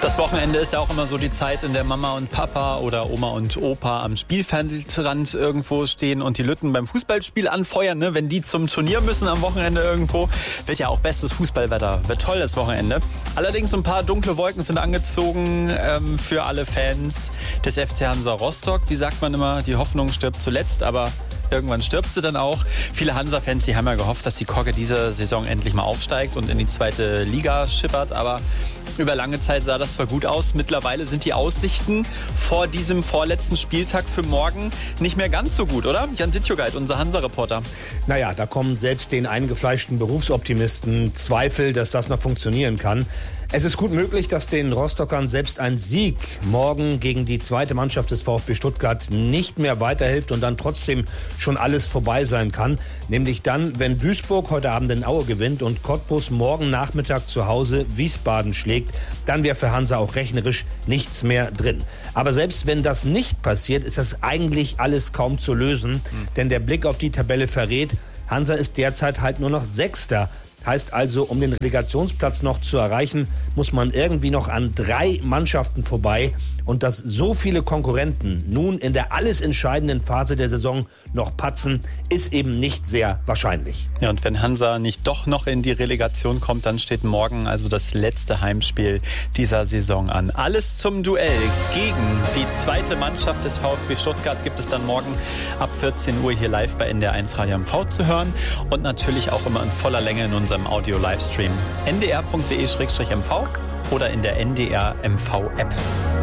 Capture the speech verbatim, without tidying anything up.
Das Wochenende ist ja auch immer so die Zeit, in der Mama und Papa oder Oma und Opa am Spielfeldrand irgendwo stehen und die Lütten beim Fußballspiel anfeuern. Ne? Wenn die zum Turnier müssen am Wochenende irgendwo, wird ja auch bestes Fußballwetter. Wird toll das Wochenende. Allerdings so ein paar dunkle Wolken sind angezogen ähm, für alle Fans des F C Hansa Rostock. Wie sagt man immer, die Hoffnung stirbt zuletzt, aber irgendwann stirbt sie dann auch. Viele Hansa-Fans, die haben ja gehofft, dass die Kogge diese Saison endlich mal aufsteigt und in die zweite Liga schippert. Aber über lange Zeit sah das zwar gut aus. Mittlerweile sind die Aussichten vor diesem vorletzten Spieltag für morgen nicht mehr ganz so gut, oder? Jan Dittjogait, unser Hansa-Reporter. Naja, da kommen selbst den eingefleischten Berufsoptimisten Zweifel, dass das noch funktionieren kann. Es ist gut möglich, dass den Rostockern selbst ein Sieg morgen gegen die zweite Mannschaft des VfB Stuttgart nicht mehr weiterhilft und dann trotzdem schon alles vorbei sein kann. Nämlich dann, wenn Duisburg heute Abend in Aue gewinnt und Cottbus morgen Nachmittag zu Hause Wiesbaden schlägt, dann wäre für Hansa auch rechnerisch nichts mehr drin. Aber selbst wenn das nicht passiert, ist das eigentlich alles kaum zu lösen. Mhm. Denn der Blick auf die Tabelle verrät, Hansa ist derzeit halt nur noch Sechster. Heißt also, um den Relegationsplatz noch zu erreichen, muss man irgendwie noch an drei Mannschaften vorbei. Und dass so viele Konkurrenten nun in der alles entscheidenden Phase der Saison noch patzen, ist eben nicht sehr wahrscheinlich. Ja, und wenn Hansa nicht doch noch in die Relegation kommt, dann steht morgen also das letzte Heimspiel dieser Saison an. Alles zum Duell gegen die zweite Mannschaft des VfB Stuttgart gibt es dann morgen ab vierzehn Uhr hier live bei N D R eins Radio M V zu hören und natürlich auch immer in voller Länge in unserem Audio-Livestream n d r punkt d e slash m v oder in der N D R M V App.